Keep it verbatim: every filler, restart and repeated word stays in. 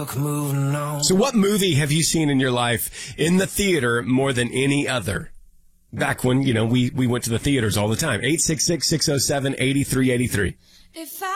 stuck moving on. So what movie have you seen in your life in the theater more than any other? Back when, you know, we, we went to the theaters all the time. eight six six, six oh seven, eight three eight three. If I